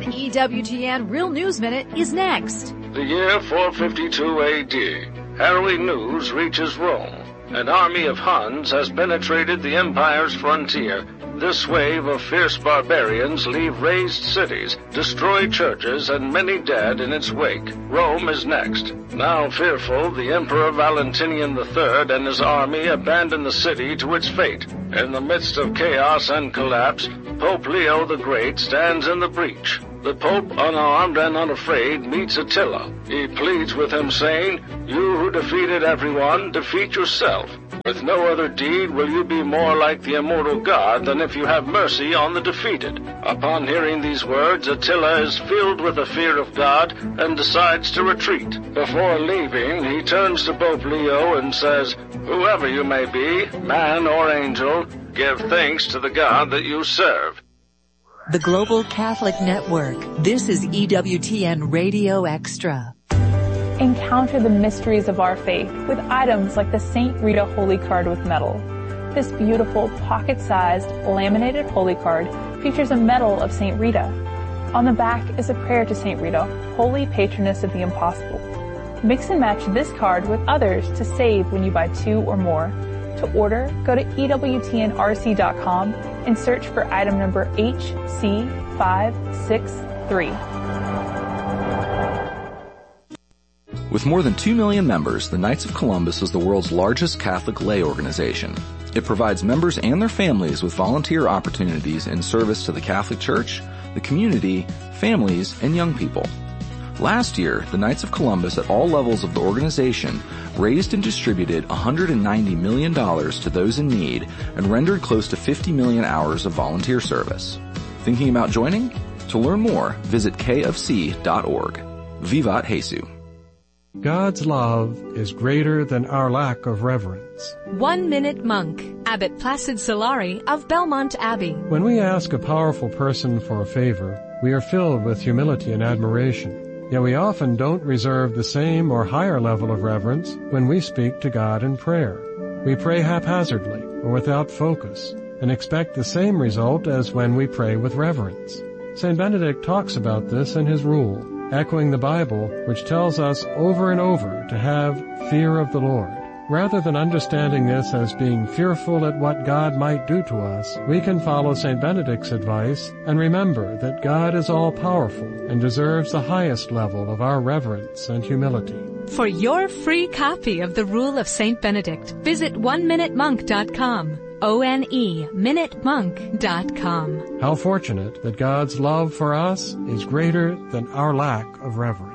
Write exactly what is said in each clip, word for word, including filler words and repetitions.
An E W T N Real News Minute is next. The year four fifty-two A D, harrowing news reaches Rome. An army of Huns has penetrated the empire's frontier. This wave of fierce barbarians leave razed cities, destroy churches, and many dead in its wake. Rome is next. Now fearful, the Emperor Valentinian the Third and his army abandon the city to its fate. In the midst of chaos and collapse, Pope Leo the Great stands in the breach. The Pope, unarmed and unafraid, meets Attila. He pleads with him, saying, "You who defeated everyone, defeat yourself. With no other deed will you be more like the immortal God than if you have mercy on the defeated." Upon hearing these words, Attila is filled with the fear of God and decides to retreat. Before leaving, he turns to Pope Leo and says, "Whoever you may be, man or angel, give thanks to the God that you serve." The Global Catholic Network. This is E W T N Radio Extra. Encounter the mysteries of our faith with items like the Saint Rita Holy Card with medal. This beautiful pocket-sized laminated holy card features a medal of Saint Rita. On the back is a prayer to Saint Rita, holy patroness of the impossible. Mix and match this card with others to save when you buy two or more. To order, go to E W T N R C dot com and search for item number H C five six three. With more than two million members, the Knights of Columbus is the world's largest Catholic lay organization. It provides members and their families with volunteer opportunities in service to the Catholic Church, the community, families, and young people. Last year, the Knights of Columbus at all levels of the organization raised and distributed one hundred ninety million dollars to those in need and rendered close to fifty million hours of volunteer service. Thinking about joining? To learn more, visit k f c dot org. Vivat Jesu. God's love is greater than our lack of reverence. One Minute Monk, Abbot Placid Solari of Belmont Abbey. When we ask a powerful person for a favor, we are filled with humility and admiration. Yet we often don't reserve the same or higher level of reverence when we speak to God in prayer. We pray haphazardly or without focus and expect the same result as when we pray with reverence. Saint Benedict talks about this in his rule, echoing the Bible, which tells us over and over to have fear of the Lord. Rather than understanding this as being fearful at what God might do to us, we can follow Saint Benedict's advice and remember that God is all-powerful and deserves the highest level of our reverence and humility. For your free copy of the Rule of Saint Benedict, visit one minute monk dot com. O N E, minute monk dot com. How fortunate that God's love for us is greater than our lack of reverence.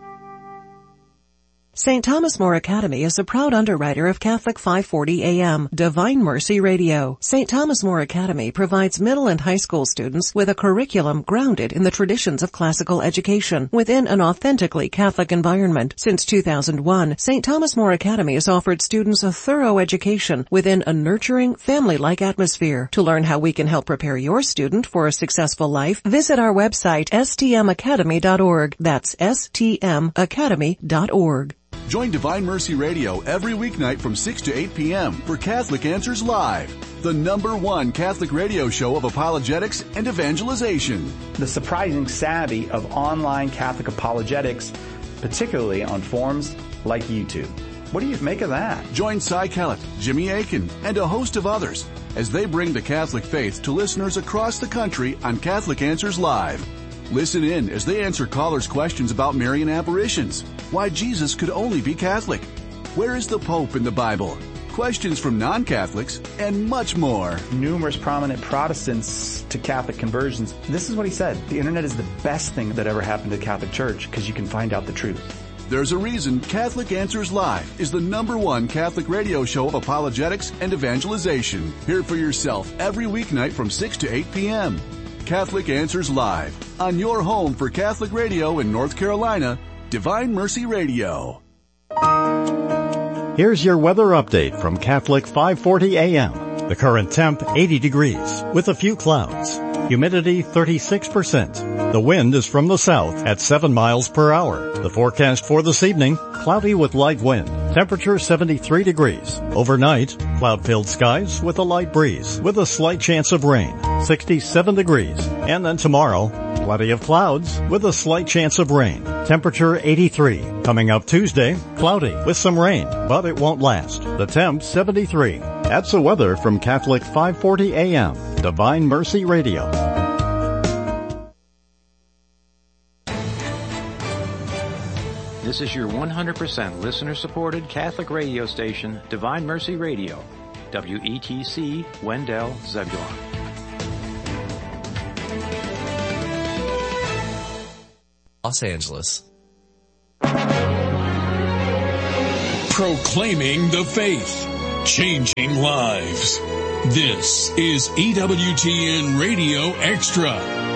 Saint Thomas More Academy is a proud underwriter of Catholic five forty A M, Divine Mercy Radio. Saint Thomas More Academy provides middle and high school students with a curriculum grounded in the traditions of classical education within an authentically Catholic environment. Since two thousand one, Saint Thomas More Academy has offered students a thorough education within a nurturing, family-like atmosphere. To learn how we can help prepare your student for a successful life, visit our website s t m academy dot org. That's s t m academy dot org. Join Divine Mercy Radio every weeknight from six to eight p.m. for Catholic Answers Live, the number one Catholic radio show of apologetics and evangelization. The surprising savvy of online Catholic apologetics, particularly on forums like YouTube. What do you make of that? Join Cy Kellett, Jimmy Akin, and a host of others as they bring the Catholic faith to listeners across the country on Catholic Answers Live. Listen in as they answer callers' questions about Marian apparitions, why Jesus could only be Catholic, where is the Pope in the Bible, questions from non-Catholics, and much more. Numerous prominent Protestants to Catholic conversions. This is what he said. The internet is the best thing that ever happened to the Catholic Church because you can find out the truth. There's a reason Catholic Answers Live is the number one Catholic radio show of apologetics and evangelization. Hear it for yourself every weeknight from six to eight p.m. Catholic Answers Live, on your home for Catholic radio in North Carolina, Divine Mercy Radio. Here's your weather update from Catholic five forty A M. The current temp, eighty degrees, with a few clouds. Humidity thirty-six percent. The wind is from the south at seven miles per hour. The forecast for this evening, cloudy with light wind. Temperature seventy-three degrees. Overnight, cloud-filled skies with a light breeze with a slight chance of rain. sixty-seven degrees. And then tomorrow, plenty of clouds with a slight chance of rain. Temperature eighty-three. Coming up Tuesday, cloudy with some rain, but it won't last. The temp seventy-three. That's the weather from Catholic five forty A M, Divine Mercy Radio. This is your one hundred percent listener-supported Catholic radio station, Divine Mercy Radio, W E T C, Wendell, Zebulon. Los Angeles. Proclaiming the faith, changing lives. This is E W T N Radio Extra.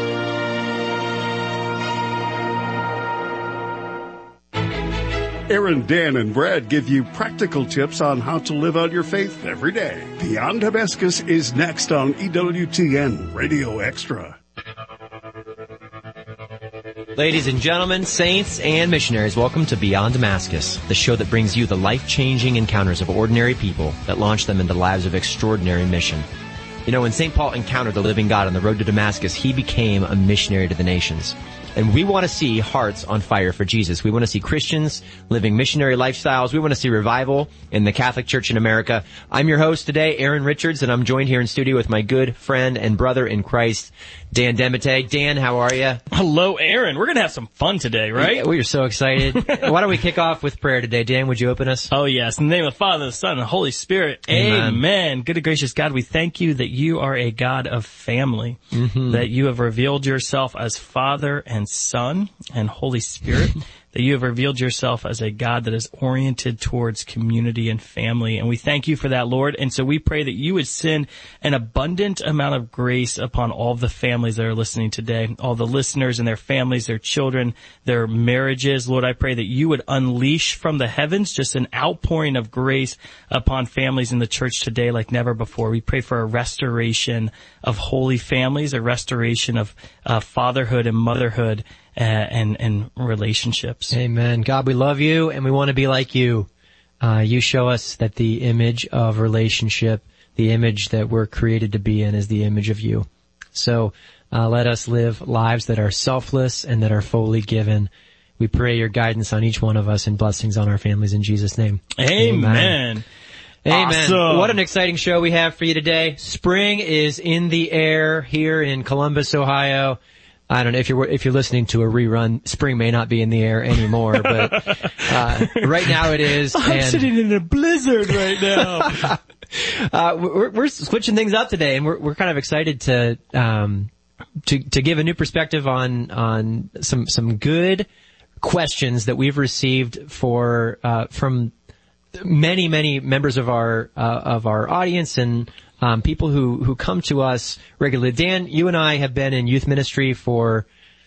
Aaron, Dan, and Brad give you practical tips on how to live out your faith every day. Beyond Damascus is next on E W T N Radio Extra. Ladies and gentlemen, saints and missionaries, welcome to Beyond Damascus, the show that brings you the life-changing encounters of ordinary people that launch them into lives of extraordinary mission. You know, when Saint Paul encountered the living God on the road to Damascus, he became a missionary to the nations. And we want to see hearts on fire for Jesus. We want to see Christians living missionary lifestyles. We want to see revival in the Catholic Church in America. I'm your host today, Aaron Richards, and I'm joined here in studio with my good friend and brother in Christ, Dan Demete. Dan, how are you? Hello, Aaron. We're going to have some fun today, right? Yeah, we are so excited. Why don't we kick off with prayer today? Dan, would you open us? Oh, yes. In the name of the Father, the Son, and the Holy Spirit. Amen. Amen. Good and gracious God, we thank you that you are a God of family, mm-hmm. that you have revealed yourself as Father and Son and Holy Spirit, that you have revealed yourself as a God that is oriented towards community and family. And we thank you for that, Lord. And so we pray that you would send an abundant amount of grace upon all the families that are listening today, all the listeners and their families, their children, their marriages. Lord, I pray that you would unleash from the heavens just an outpouring of grace upon families in the church today like never before. We pray for a restoration of holy families, a restoration of uh, fatherhood and motherhood, Uh, and, and relationships. Amen. God, we love you and we want to be like you. Uh, you show us that the image of relationship, the image that we're created to be in is the image of you. So, uh, let us live lives that are selfless and that are fully given. We pray your guidance on each one of us and blessings on our families in Jesus' name. Amen. Amen. Awesome. What an exciting show we have for you today. Spring is in the air here in Columbus, Ohio. I don't know if you're if you're listening to a rerun. Spring may not be in the air anymore, but uh, right now it is. I'm and, sitting in a blizzard right now. uh, we're, we're switching things up today, and we're we're kind of excited to um to to give a new perspective on on some some good questions that we've received for uh from many many members of our uh, of our audience and. Um, people who, who come to us regularly. Dan, you and I have been in youth ministry for,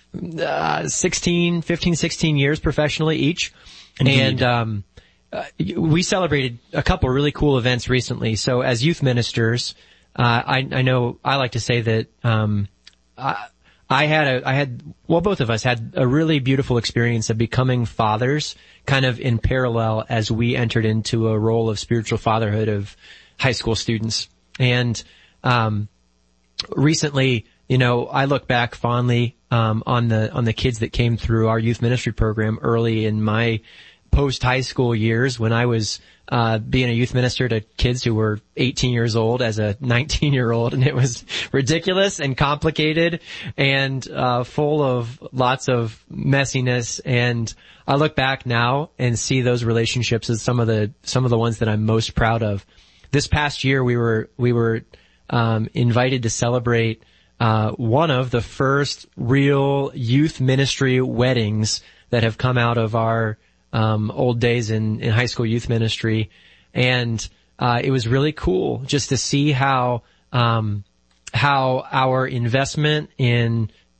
uh, sixteen, fifteen, sixteen years professionally each. Indeed. And, um, uh, we celebrated a couple really cool events recently. So as youth ministers, uh, I, I know I like to say that, um, I, I had a, I had, well, both of us had a really beautiful experience of becoming fathers kind of in parallel as we entered into a role of spiritual fatherhood of high school students. And, um, recently, you know, I look back fondly, um, on the, on the kids that came through our youth ministry program early in my post-high school years when I was, uh, being a youth minister to kids who were eighteen years old as a nineteen year old. And it was ridiculous and complicated and, uh, full of lots of messiness. And I look back now and see those relationships as some of the, some of the ones that I'm most proud of. This past year, we were we were um, invited to celebrate uh, one of the first real youth ministry weddings that have come out of our um, old days in, in high school youth ministry, and uh, it was really cool just to see how um, how our investment in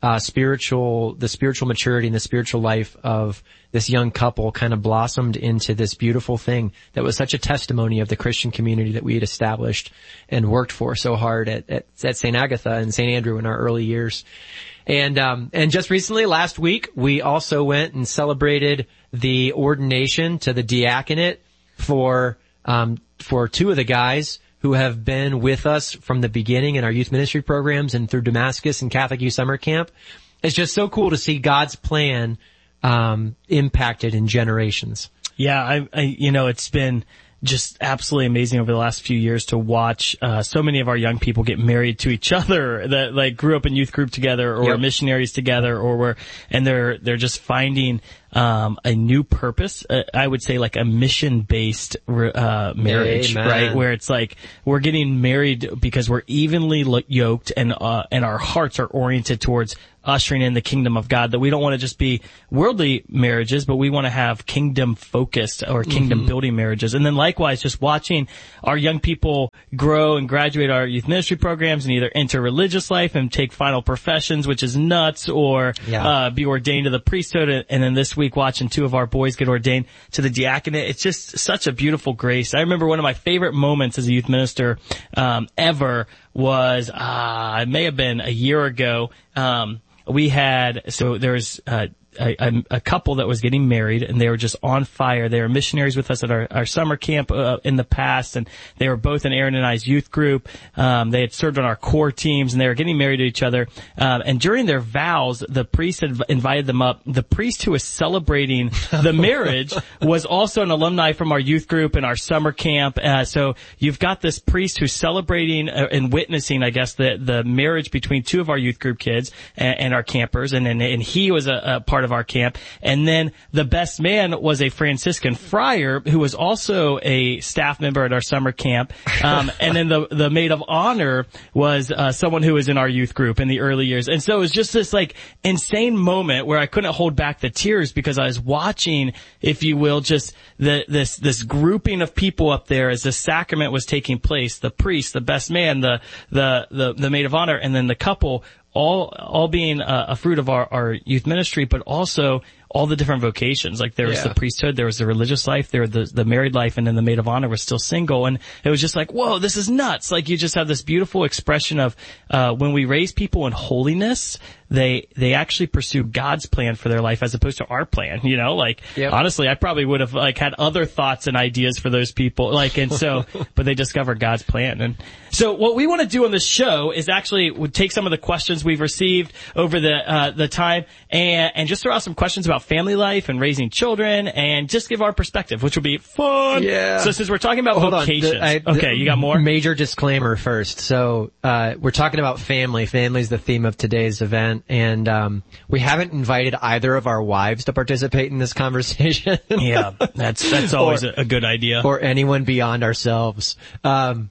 uh, spiritual, the spiritual maturity and the spiritual life of this young couple kind of blossomed into this beautiful thing that was such a testimony of the Christian community that we had established and worked for so hard at, at, at Saint Agatha and Saint Andrew in our early years. And, um, and just recently, last week, we also went and celebrated the ordination to the diaconate for, um, for two of the guys who have been with us from the beginning in our youth ministry programs and through Damascus and Catholic Youth Summer Camp. It's just so cool to see God's plan, um, impacted in generations. Yeah, I, I, you know, it's been just absolutely amazing over the last few years to watch uh so many of our young people get married to each other that like grew up in youth group together or Yep. were missionaries together or were and they're they're just finding um a new purpose. Uh, I would say like a mission based uh marriage, Amen. right? Where it's like we're getting married because we're evenly lo- yoked and uh and our hearts are oriented towards ushering in the kingdom of God, that we don't want to just be worldly marriages, but we want to have kingdom focused or kingdom mm-hmm. building marriages. And then likewise, just watching our young people grow and graduate our youth ministry programs and either enter religious life and take final professions, which is nuts, or Yeah. uh be ordained to the priesthood. And then this week watching two of our boys get ordained to the diaconate. It's just such a beautiful grace. I remember one of my favorite moments as a youth minister um ever was, uh it may have been a year ago. Um We had, so there was uh, a, a, a couple that was getting married, and they were just on fire. They were missionaries with us at our, our summer camp uh, in the past, and they were both in Aaron and I's youth group. Um, they had served on our core teams, and they were getting married to each other. Um, and during their vows, the priest had invited them up. The priest who was celebrating the marriage was also an alumni from our youth group and our summer camp. Uh, so you've got this priest who's celebrating uh, and witnessing, I guess, the the marriage between two of our youth group kids and, and our campers, and, and and he was a, a part of our camp. And then the best man was a Franciscan friar who was also a staff member at our summer camp. Um, and then the the maid of honor was uh, someone who was in our youth group in the early years. And so it was just this like insane moment where I couldn't hold back the tears because I was watching, if you will, just the this this grouping of people up there as the sacrament was taking place. The priest, the best man, the the the, the maid of honor, and then the couple. All, all being a, a fruit of our, our youth ministry, but also all the different vocations. Like there was Yeah. the priesthood, there was the religious life, there was the, the married life, and then the maid of honor was still single. And it was just like, whoa, this is nuts. Like you just have this beautiful expression of, uh, when we raise people in holiness, they, they actually pursue God's plan for their life as opposed to our plan, you know, like Yep. honestly, I probably would have like had other thoughts and ideas for those people. Like, and so, but they discover God's plan. And so what we want to do on this show is actually would take some of the questions we've received over the, uh, the time and, and just throw out some questions about family life and raising children and just give our perspective, which will be fun. Yeah. So since we're talking about Hold vocations, on. The- I- okay, the you got more? Major disclaimer first. So, uh, we're talking about family. Family is the theme of today's event. And, um, we haven't invited either of our wives to participate in this conversation. Yeah, that's, that's always or, a, a good idea. Or anyone beyond ourselves. Um,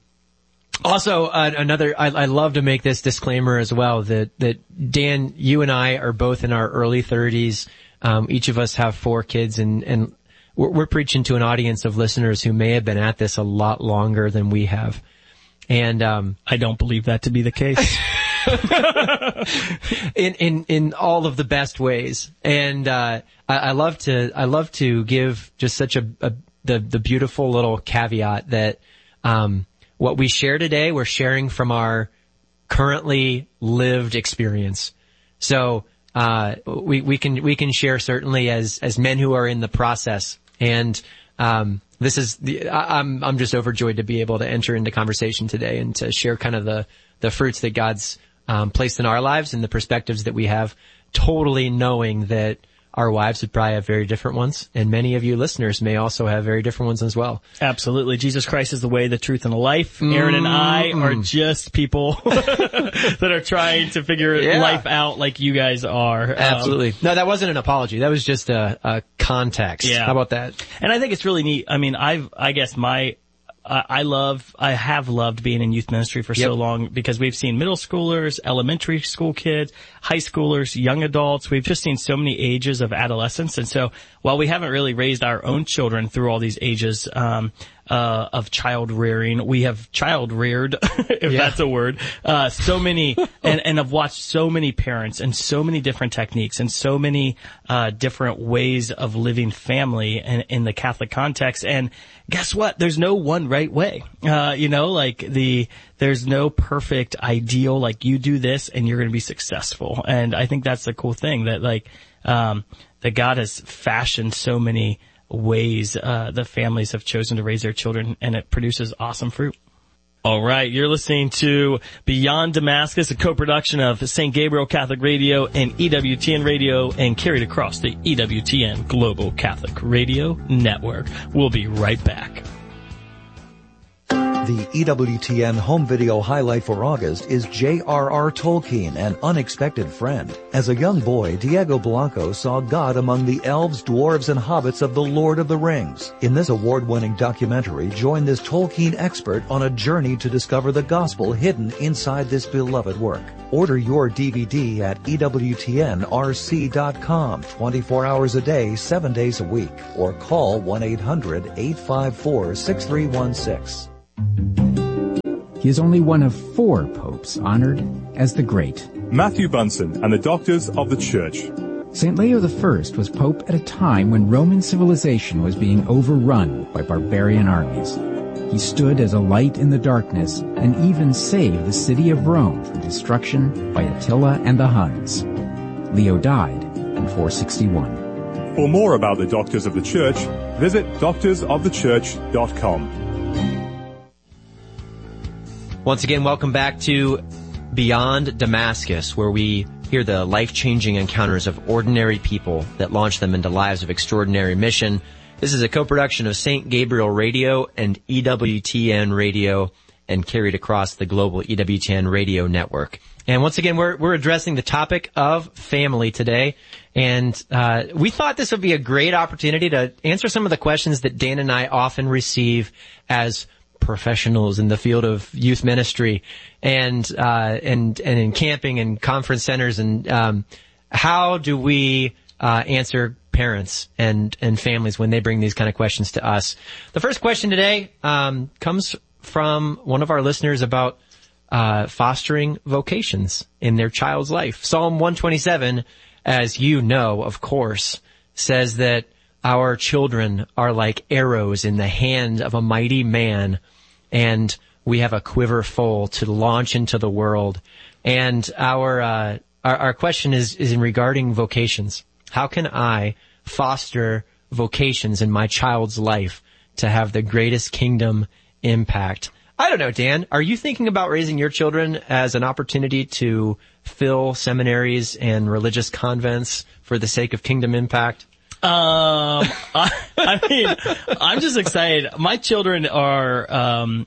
Also, uh, another, I, I love to make this disclaimer as well that, that Dan, you and I are both in our early thirties. Um, each of us have four kids and, and we're, we're preaching to an audience of listeners who may have been at this a lot longer than we have. And, um, I don't believe that to be the case. in, in, in all of the best ways. And, uh, I, I love to, I love to give just such a, a the, the beautiful little caveat that, um, what we share today, we're sharing from our currently lived experience. So, uh, we, we can, we can share certainly as, as men who are in the process. And, um, this is the, I, I'm, I'm just overjoyed to be able to enter into conversation today and to share kind of the, the fruits that God's, um, placed in our lives and the perspectives that we have, totally knowing that our wives would probably have very different ones, and many of you listeners may also have very different ones as well. Absolutely. Jesus Christ is the way, the truth, and the life. Aaron and I are just people that are trying to figure Yeah. life out like you guys are. Absolutely. Um, no, that wasn't an apology. That was just a, a context. Yeah. How about that? And I think it's really neat. I mean, I've, I guess my, I I love, I have loved being in youth ministry for Yep. so long because we've seen middle schoolers, elementary school kids, high schoolers, young adults. We've just seen so many ages of adolescence. And so while we haven't really raised our own children through all these ages, um, uh, of child rearing. We have child reared, if Yeah. that's a word, uh, so many, and, and I've watched so many parents and so many different techniques and so many, uh, different ways of living family in, in the Catholic context. And guess what? There's no one right way. Uh, you know, like the, there's no perfect ideal, like you do this and you're going to be successful. And I think that's the cool thing that like, um, that God has fashioned so many ways, uh, the families have chosen to raise their children, and it produces awesome fruit. All right. You're listening to Beyond Damascus, a co-production of Saint Gabriel Catholic Radio and E W T N Radio, and carried across the E W T N Global Catholic Radio Network. We'll be right back. The E W T N home video highlight for August is J R R Tolkien, An Unexpected Friend. As a young boy, Diego Blanco saw God among the elves, dwarves, and hobbits of The Lord of the Rings. In this award-winning documentary, join this Tolkien expert on a journey to discover the gospel hidden inside this beloved work. Order your D V D at E W T N R C dot com, twenty-four hours a day, seven days a week, or call one eight hundred, eight five four, six three one six. He is only one of four popes honored as the Great. Matthew Bunsen and the Doctors of the Church. Saint Leo the First was pope at a time when Roman civilization was being overrun by barbarian armies. He stood as a light in the darkness and even saved the city of Rome from destruction by Attila and the Huns. Leo died in four sixty-one. For more about the Doctors of the Church, visit doctors of the church dot com. Once again, welcome back to Beyond Damascus, where we hear the life-changing encounters of ordinary people that launch them into lives of extraordinary mission. This is a co-production of Saint Gabriel Radio and E W T N Radio, and carried across the global E W T N Radio network. And once again, we're we're addressing the topic of family today, and uh we thought this would be a great opportunity to answer some of the questions that Dan and I often receive as professionals in the field of youth ministry and, uh, and, and in camping and conference centers. And, um, how do we, uh, answer parents and, and families when they bring these kind of questions to us? The first question today, um, comes from one of our listeners about, uh, fostering vocations in their child's life. Psalm one twenty-seven, as you know, of course, says that our children are like arrows in the hand of a mighty man, and we have a quiver full to launch into the world. And our uh, our, our question is is in regarding vocations. How can I foster vocations in my child's life to have the greatest kingdom impact? I don't know, Dan. Are you thinking about raising your children as an opportunity to fill seminaries and religious convents for the sake of kingdom impact? Um, I, I mean, I'm just excited. My children are, um,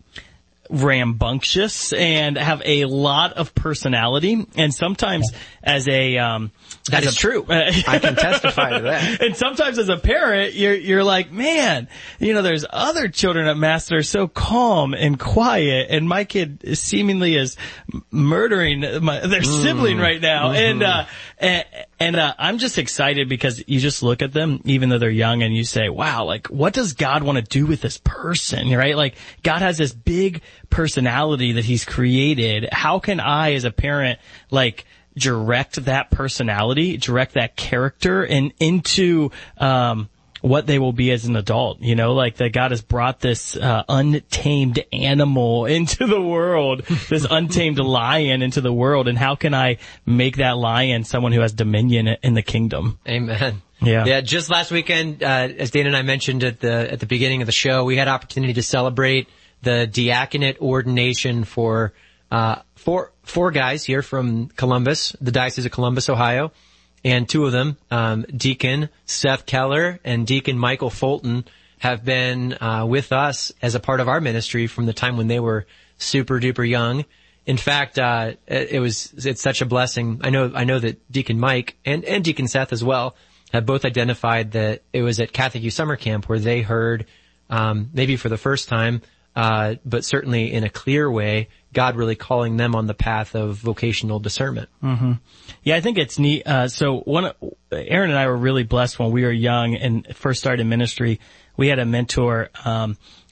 rambunctious and have a lot of personality, and sometimes as a um that as is a, true uh, I can testify to that. And sometimes as a parent you're you're like, man, you know, there's other children at Mass that are so calm and quiet, and my kid seemingly is murdering my, their mm. sibling right now. Mm-hmm. and uh and, and uh I'm just excited because you just look at them even though they're young and you say, wow, like what does God want to do with this person, right? Like God has this big personality that he's created. How can I as a parent like direct that personality, direct that character and into um what they will be as an adult, you know, like that God has brought this uh, untamed animal into the world, this untamed lion into the world, and how can I make that lion someone who has dominion in the kingdom? Amen. Yeah. Yeah. Just last weekend, uh, as Dan and I mentioned at the at the beginning of the show, we had opportunity to celebrate the diaconate ordination for uh four four guys here from Columbus, the Diocese of Columbus, Ohio. And two of them, um, Deacon Seth Keller and Deacon Michael Fulton, have been uh, with us as a part of our ministry from the time when they were super duper young. In fact, uh, it, it was it's such a blessing. I know I know that Deacon Mike and, and Deacon Seth as well have both identified that it was at Catholic Youth Summer Camp where they heard, um, maybe for the first time, uh, but certainly in a clear way, God really calling them on the path of vocational discernment. Mm-hmm. Yeah, I think it's neat. Uh, so one, Aaron and I were really blessed when we were young and first started ministry. We had a mentor, um,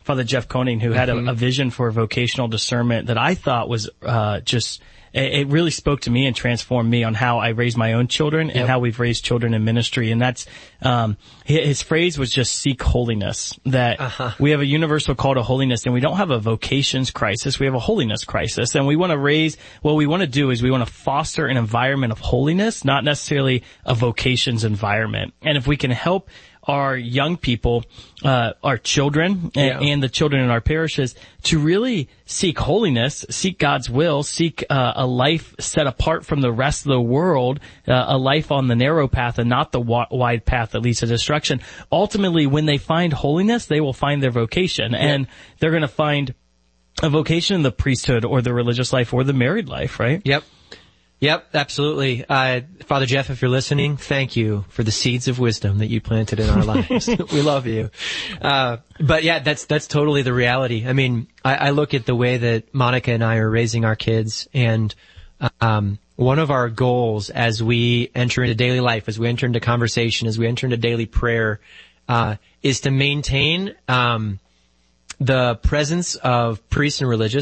Father Jeff Koenig, who had mm-hmm. a, a vision for vocational discernment that I thought was uh just it really spoke to me and transformed me on how I raise my own children and yep. how we've raised children in ministry. And that's, um, his phrase was just seek holiness, that uh-huh. we have a universal call to holiness, and we don't have a vocations crisis. We have a holiness crisis. And we want to raise, what we want to do is we want to foster an environment of holiness, not necessarily a vocations environment. And if we can help our young people, uh, our children and, yeah. and the children in our parishes to really seek holiness, seek God's will, seek uh, a life set apart from the rest of the world, uh, a life on the narrow path and not the wa- wide path that leads to destruction. Ultimately, when they find holiness, they will find their vocation, yeah. and they're going to find a vocation in the priesthood or the religious life or the married life, right? Yep. Yep, absolutely. Uh, Father Jeff, if you're listening, thank you for the seeds of wisdom that you planted in our lives. We love you. Uh, but yeah, that's, that's totally the reality. I mean, I, I look at the way that Monica and I are raising our kids, and, um, one of our goals as we enter into daily life, as we enter into conversation, as we enter into daily prayer, uh, is to maintain, um, the presence of priests and religious